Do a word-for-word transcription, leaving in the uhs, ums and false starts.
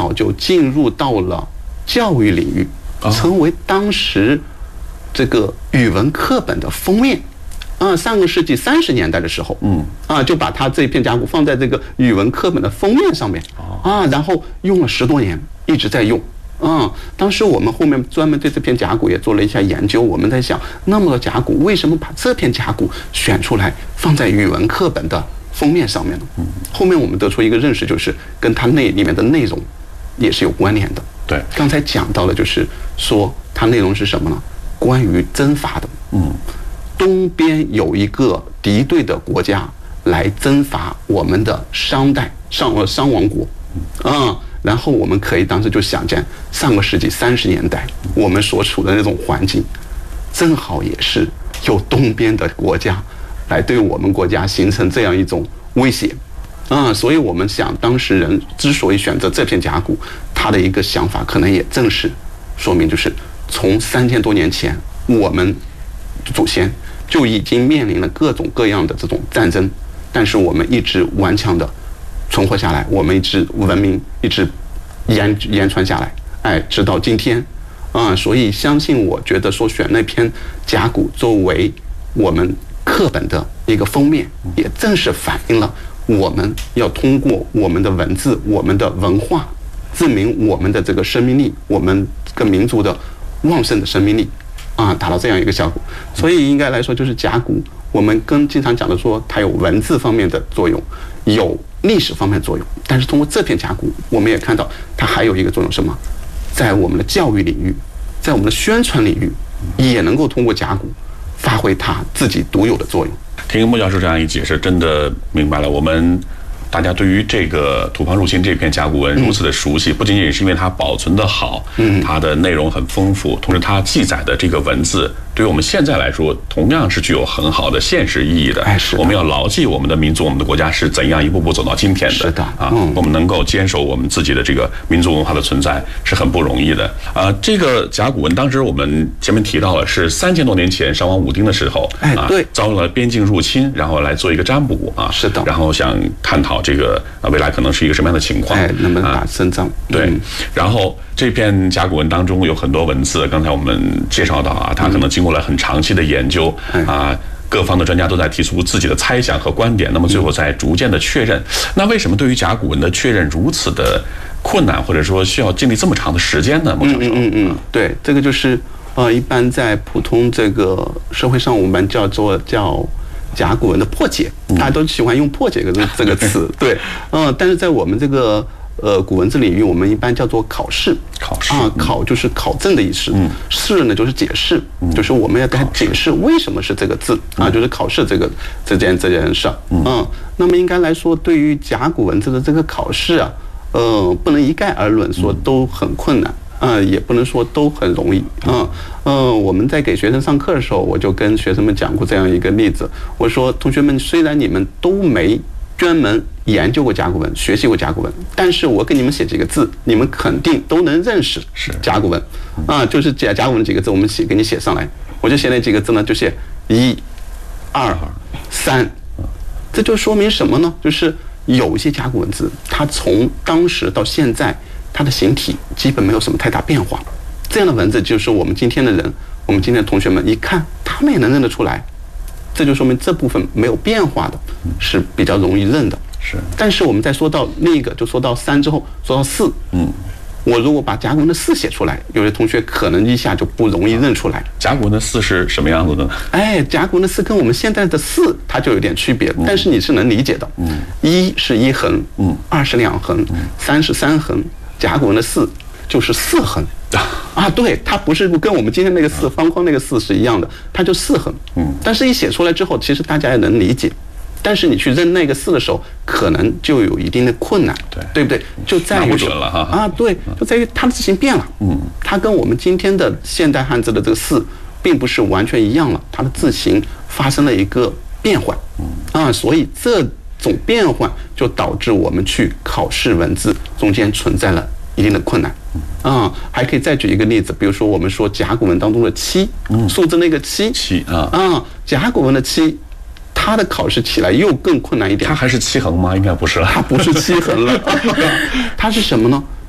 早就进入到了教育领域，成为当时这个语文课本的封面。啊，上个世纪三十年代的时候，嗯，啊，就把它这片甲骨放在这个语文课本的封面上面，啊，然后用了十多年，一直在用。啊，当时我们后面专门对这片甲骨也做了一下研究，我们在想，那么多甲骨，为什么把这片甲骨选出来放在语文课本的封面上面呢？嗯，后面我们得出一个认识，就是跟它那里面的内容也是有关联的。 对， 刚才讲到了，就是说它内容是什么呢？关于征伐的。嗯。东边有一个敌对的国家来征伐我们的商代商呃商王国，啊，然后我们可以当时就想见上个世纪三十年代我们所处的那种环境，正好也是有东边的国家来对我们国家形成这样一种威胁，啊，所以我们想当事人之所以选择这片甲骨，他的一个想法可能也正是说明，就是从三千多年前我们祖先就已经面临了各种各样的这种战争，但是我们一直顽强的存活下来，我们一直文明一直延延传下来，哎，直到今天，啊、嗯，所以相信我觉得说选那篇甲骨作为我们课本的一个封面，也正是反映了我们要通过我们的文字、我们的文化，证明我们的这个生命力，我们这个民族的旺盛的生命力。啊，达到这样一个效果，所以应该来说，就是甲骨，我们跟经常讲的说，它有文字方面的作用，有历史方面的作用。但是通过这片甲骨，我们也看到它还有一个作用，什么？在我们的教育领域，在我们的宣传领域，也能够通过甲骨发挥它自己独有的作用。 听莫教授这样一解释，真的明白了我们。大家对于这个土方入侵这片甲骨文如此的熟悉，不仅仅是因为它保存的好，嗯，它的内容很丰富，同时它记载的这个文字，对于我们现在来说，同样是具有很好的现实意义的。 哎，是的。 我们要牢记我们的民族、我们的国家是怎样一步步走到今天的。 是的， 啊，嗯、我们能够坚守我们自己的这个民族文化的存在是很不容易的。啊，这个甲骨文，当时我们前面提到了，是三千多年前商王武丁的时候， 哎，对， 啊、遭了边境入侵，然后来做一个占卜啊， 是的， 然后想探讨这个啊未来可能是一个什么样的情况， 哎，能不能打胜仗？ 对，嗯、然后这篇甲骨文当中有很多文字，刚才我们介绍到啊，它可能经过了很长期的研究、嗯、啊，各方的专家都在提出自己的猜想和观点，那么最后再逐渐的确认。那为什么对于甲骨文的确认如此的困难，或者说需要经历这么长的时间呢？莫教授， 嗯嗯嗯，对，这个就是呃，一般在普通这个社会上，我们叫做叫。甲骨文的破解，大家都喜欢用破解这个这个词，对，嗯、呃，但是在我们这个呃古文字领域，我们一般叫做考试， 考试啊，考就是考证的意思，嗯，试呢就是解释，嗯、就是我们要给他解释为什么是这个字啊，就是考试这个这件这件事儿，嗯，嗯，那么应该来说，对于甲骨文字的这个考试啊，呃，不能一概而论说都很困难。嗯、呃，也不能说都很容易。嗯嗯、呃，我们在给学生上课的时候，我就跟学生们讲过这样一个例子。我说，同学们，虽然你们都没专门研究过甲骨文，学习过甲骨文，但是我给你们写几个字，你们肯定都能认识甲骨文。啊、呃，就是甲甲骨文几个字，我们写给你写上来。我就写那几个字呢，就写一、二、三。这就说明什么呢？就是有一些甲骨文字，它从当时到现在。它的形体基本没有什么太大变化，这样的文字就是我们今天的人，我们今天的同学们一看，他们也能认得出来，这就说明这部分没有变化的，是比较容易认的。 是， 但是我们再说到另一个，就说到三之后，说到四，嗯，我如果把甲骨文的四写出来，有些同学可能一下就不容易认出来。 甲骨文的四是什么样子的呢？ 哎，甲骨文的四跟我们现在的四它就有点区别，嗯、但是你是能理解的。嗯，一是一横，嗯，二是两横，嗯、三是三横。甲骨文的四就是四横啊，对，它不是跟我们今天那个四方框那个四是一样的，它就四横。嗯，但是一写出来之后，其实大家也能理解。但是你去认那个四的时候，可能就有一定的困难，对对不对？就在于不准了哈啊，对，就在于它的字形变了。嗯，它跟我们今天的现代汉字的这个四，并不是完全一样了，它的字形发生了一个变换。嗯啊，所以这。种变换就导致我们去考试文字中间存在了一定的困难，啊、嗯，还可以再举一个例子，比如说我们说甲骨文当中的七，嗯，数字那个七， 七啊， 啊，甲骨文的七，它的考试起来又更困难一点。 它还是七横吗？应该不是了， 它不是七横了，它是什么呢？